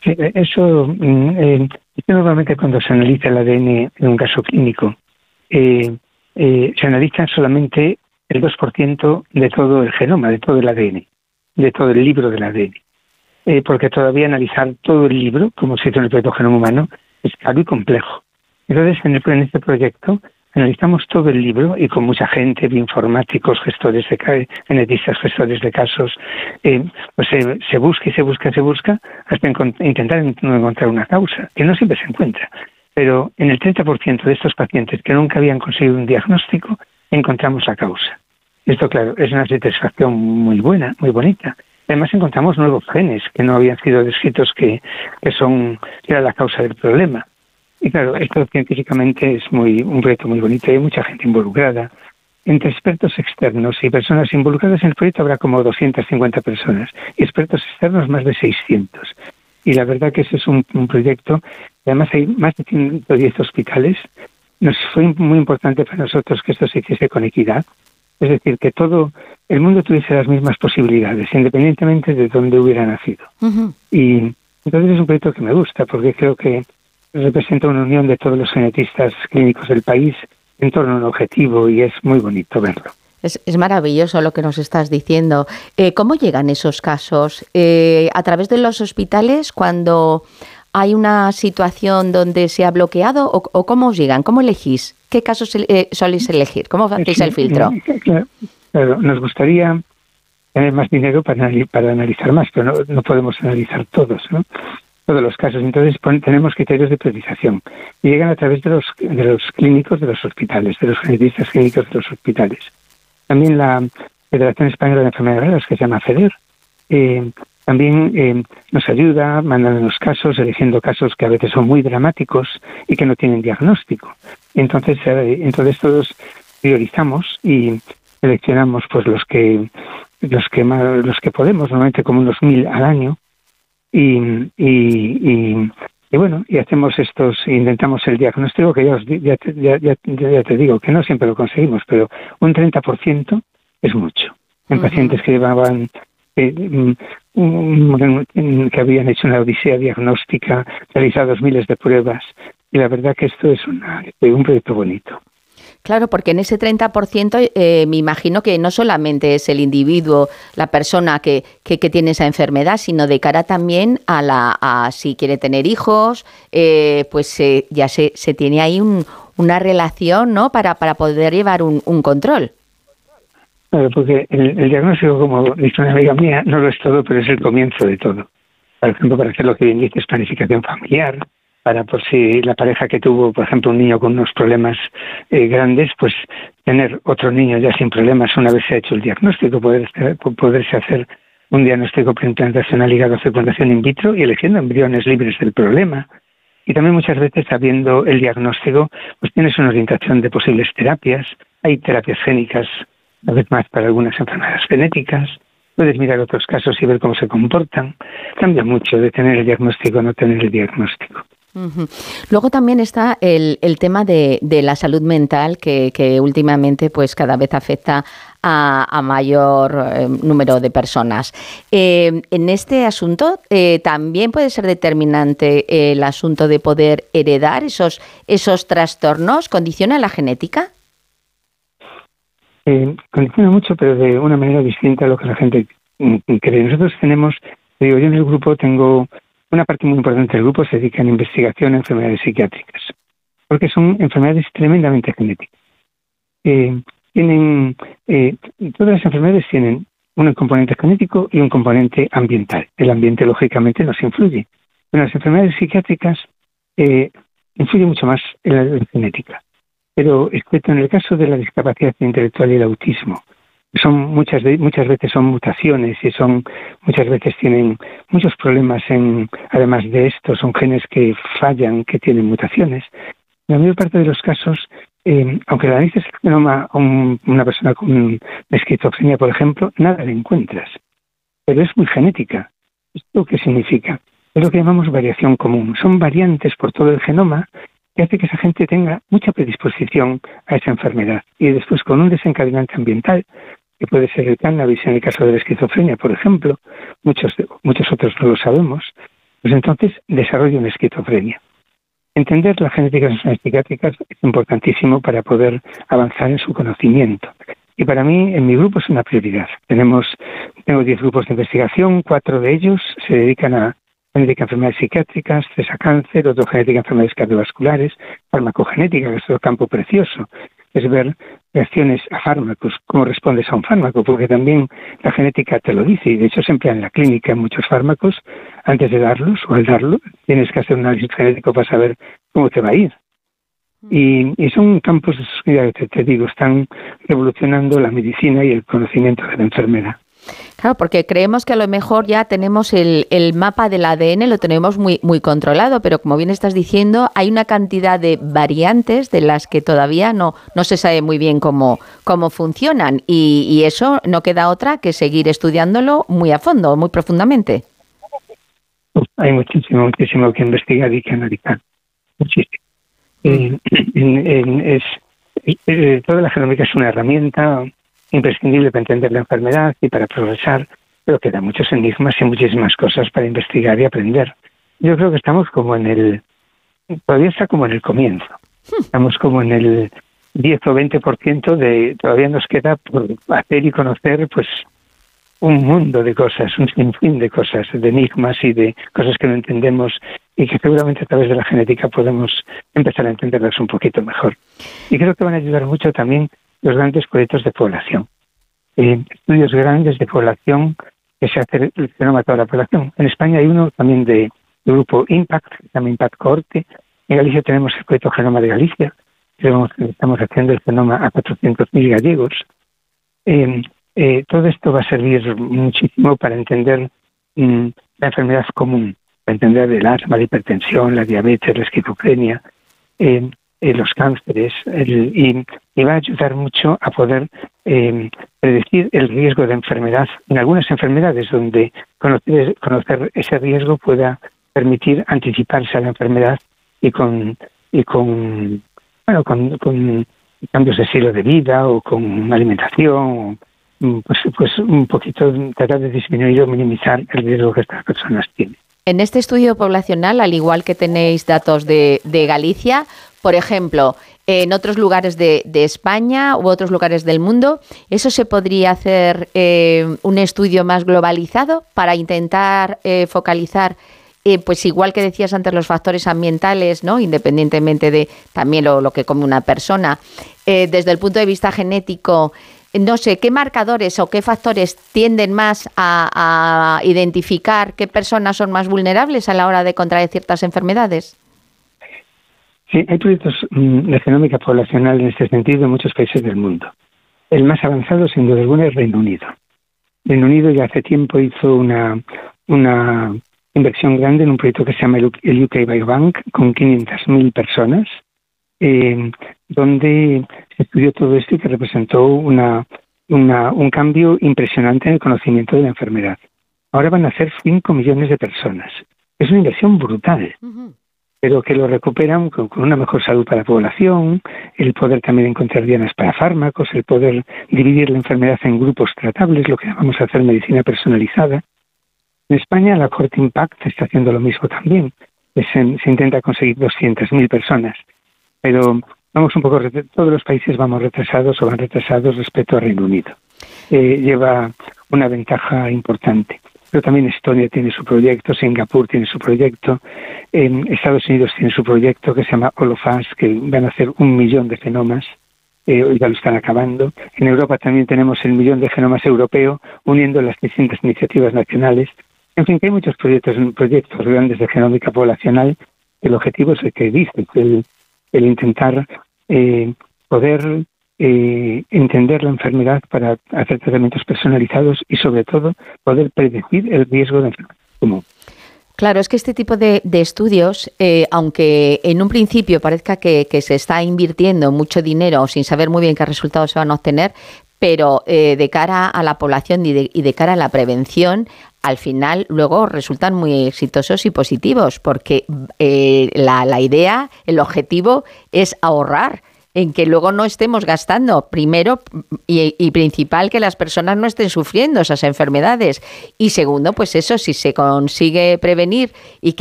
Sí, es que normalmente cuando se analiza el ADN en un caso clínico, se analiza solamente el 2% de todo el genoma, de todo el ADN, de todo el libro del ADN. Porque todavía analizar todo el libro, como se hizo en el proyecto Genoma Humano, es caro y complejo. Entonces, en este proyecto analizamos todo el libro y con mucha gente, bioinformáticos, gestores de genetistas, gestores de casos, pues se busca y se busca y se busca hasta intentar encontrar una causa, que no siempre se encuentra. Pero en el 30% de estos pacientes que nunca habían conseguido un diagnóstico, encontramos la causa. Esto, claro, es una satisfacción muy buena, muy bonita. Además encontramos nuevos genes que no habían sido descritos que era la causa del problema. Y claro, esto científicamente es un proyecto muy bonito y hay mucha gente involucrada. Entre expertos externos y personas involucradas en el proyecto habrá como 250 personas y expertos externos más de 600. Y la verdad que ese es un proyecto, además hay más de 110 hospitales. Nos fue muy importante para nosotros que esto se hiciese con equidad. Es decir, que todo el mundo tuviese las mismas posibilidades, independientemente de dónde hubiera nacido. Uh-huh. Y entonces es un proyecto que me gusta, porque creo que representa una unión de todos los genetistas clínicos del país en torno a un objetivo y es muy bonito verlo. Es maravilloso lo que nos estás diciendo. ¿Cómo llegan esos casos? ¿A través de los hospitales cuando hay una situación donde se ha bloqueado o cómo os llegan? ¿Cómo elegís? ¿Qué casos soléis elegir? ¿Cómo hacéis el filtro? Claro, nos gustaría tener más dinero para analizar más, pero no podemos analizar todos, ¿no? Todos los casos. Entonces tenemos criterios de priorización y llegan a través de los clínicos de los hospitales, de los genetistas clínicos de los hospitales. También la Federación Española de Enfermedades Raras, que se llama FEDER, también nos ayuda mandando los casos, eligiendo casos que a veces son muy dramáticos y que no tienen diagnóstico. Entonces todos priorizamos y seleccionamos pues los que podemos, normalmente como unos 1.000 al año, y bueno, y hacemos intentamos el diagnóstico, que ya te digo que no siempre lo conseguimos, pero un 30% es mucho. En pacientes que llevaban que habían hecho una odisea diagnóstica, realizados miles de pruebas, y la verdad que esto es un proyecto bonito. Claro, porque en ese 30% me imagino que no solamente es el individuo, la persona que tiene esa enfermedad, sino de cara también a si quiere tener hijos, ya se tiene ahí una relación, ¿no? Para poder llevar un control. Claro, porque el diagnóstico, como dice una amiga mía, no lo es todo, pero es el comienzo de todo. Por ejemplo, para hacer lo que bien dices, planificación familiar, para por si la pareja que tuvo, por ejemplo, un niño con unos problemas grandes, pues tener otro niño ya sin problemas una vez se ha hecho el diagnóstico, poderse hacer un diagnóstico preimplantacional hígado fecundación in vitro y eligiendo embriones libres del problema. Y también muchas veces, sabiendo el diagnóstico, pues tienes una orientación de posibles terapias. Hay terapias génicas, una vez más, para algunas enfermedades genéticas. Puedes mirar otros casos y ver cómo se comportan. Cambia mucho de tener el diagnóstico a no tener el diagnóstico. Uh-huh. Luego también está el tema de la salud mental que últimamente pues cada vez afecta a mayor número de personas. En este asunto también puede ser determinante el asunto de poder heredar esos trastornos. ¿Condiciona la genética? Condiciona mucho, pero de una manera distinta a lo que la gente cree. Nosotros tenemos, yo en el grupo tengo una parte muy importante del grupo se dedica a la investigación en enfermedades psiquiátricas, porque son enfermedades tremendamente genéticas. Todas las enfermedades tienen un componente genético y un componente ambiental. El ambiente, lógicamente, nos influye. Pero las enfermedades psiquiátricas influye mucho más en la genética. Pero, excepto en el caso de la discapacidad intelectual y el autismo, muchas veces son mutaciones y muchas veces tienen muchos problemas además de esto, son genes que fallan, que tienen mutaciones. En la mayor parte de los casos, aunque le analices el genoma a una persona con esquizofrenia, por ejemplo, nada le encuentras. Pero es muy genética. ¿Esto qué significa? Es lo que llamamos variación común. Son variantes por todo el genoma que hace que esa gente tenga mucha predisposición a esa enfermedad. Y después, con un desencadenante ambiental, que puede ser el cannabis en el caso de la esquizofrenia, por ejemplo, muchos otros no lo sabemos, pues entonces desarrolla una esquizofrenia. Entender la genética de las enfermedades psiquiátricas es importantísimo para poder avanzar en su conocimiento. Y para mí, en mi grupo, es una prioridad. Tengo 10 grupos de investigación, 4 de ellos se dedican a genética de enfermedades psiquiátricas, 3 a cáncer, otro genética de enfermedades cardiovasculares, farmacogenética, que es otro campo precioso. Es ver reacciones a fármacos, cómo respondes a un fármaco, porque también la genética te lo dice, y de hecho se emplea en la clínica en muchos fármacos. Antes de darlos o al darlo, tienes que hacer un análisis genético para saber cómo te va a ir. Y son campos, ya te digo, están revolucionando la medicina y el conocimiento de la enfermedad. Claro, porque creemos que a lo mejor ya tenemos el mapa del ADN, lo tenemos muy, muy controlado, pero como bien estás diciendo, hay una cantidad de variantes de las que todavía no se sabe muy bien cómo funcionan, y eso no queda otra que seguir estudiándolo muy a fondo, muy profundamente. Hay muchísimo que investigar y que analizar. Muchísimo. Toda la genómica es una herramienta imprescindible para entender la enfermedad y para progresar, pero quedan muchos enigmas y muchísimas cosas para investigar y aprender. Yo creo que estamos todavía está como en el comienzo. Estamos como en el 10 o 20% todavía nos queda por hacer y conocer, pues, un mundo de cosas, un sinfín de cosas, de enigmas y de cosas que no entendemos, y que seguramente a través de la genética podemos empezar a entenderlas un poquito mejor. Y creo que van a ayudar mucho también los grandes proyectos de población. Estudios grandes de población que se hace el fenómeno de toda la población. En España hay uno también del grupo Impact, que se llama Impact Cohorte. En Galicia tenemos el proyecto Genoma de Galicia, que estamos haciendo el genoma a 400.000 gallegos. Todo esto va a servir muchísimo para entender la enfermedad común, para entender el asma, la hipertensión, la diabetes, la esquizofrenia, los cánceres, y va a ayudar mucho a poder predecir el riesgo de enfermedad en algunas enfermedades, donde conocer ese riesgo pueda permitir anticiparse a la enfermedad y con cambios de estilo de vida o con alimentación, pues un poquito tratar de disminuir o minimizar el riesgo que estas personas tienen. En este estudio poblacional, al igual que tenéis datos de Galicia, por ejemplo, en otros lugares de España u otros lugares del mundo, ¿eso se podría hacer un estudio más globalizado para intentar focalizar, pues igual que decías antes, los factores ambientales, ¿no?, independientemente de también lo que come una persona, desde el punto de vista genético? No sé, ¿qué marcadores o qué factores tienden más a identificar qué personas son más vulnerables a la hora de contraer ciertas enfermedades? Sí, hay proyectos de genómica poblacional en este sentido en muchos países del mundo. El más avanzado, sin duda alguna, es Reino Unido. Reino Unido ya hace tiempo hizo una inversión grande en un proyecto que se llama el UK Biobank, con 500.000 personas, donde se estudió todo esto y que representó un cambio impresionante en el conocimiento de la enfermedad. Ahora van a ser 5 millones de personas. Es una inversión brutal, pero que lo recuperan con una mejor salud para la población, el poder también encontrar dianas para fármacos, el poder dividir la enfermedad en grupos tratables, lo que llamamos hacer medicina personalizada. En España la Cohorte Impact está haciendo lo mismo también. Se intenta conseguir 200.000 personas. Pero todos los países van retrasados respecto a Reino Unido. Lleva una ventaja importante. Pero también Estonia tiene su proyecto, Singapur tiene su proyecto, Estados Unidos tiene su proyecto que se llama All of Us, que van a hacer 1 millón de genomas, hoy ya lo están acabando. En Europa también tenemos el 1 millón de genomas europeo, uniendo las distintas iniciativas nacionales. En fin, que hay muchos proyectos grandes de genómica poblacional. El objetivo es el que dice, el intentar poder entender la enfermedad para hacer tratamientos personalizados y, sobre todo, poder predecir el riesgo de enfermedad común. Claro, es que este tipo de estudios, aunque en un principio parezca que se está invirtiendo mucho dinero sin saber muy bien qué resultados se van a obtener, pero de cara a la población y de cara a la prevención, al final luego resultan muy exitosos y positivos, porque la idea, el objetivo es ahorrar en que luego no estemos gastando, primero y principal, que las personas no estén sufriendo esas enfermedades. Y segundo, pues eso, si se consigue prevenir y